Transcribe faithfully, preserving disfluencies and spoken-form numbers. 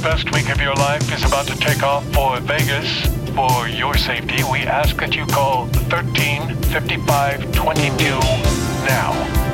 best week of your life is about to take off for Vegas. For your safety, we ask that you call thirteen fifty-five twenty-two now.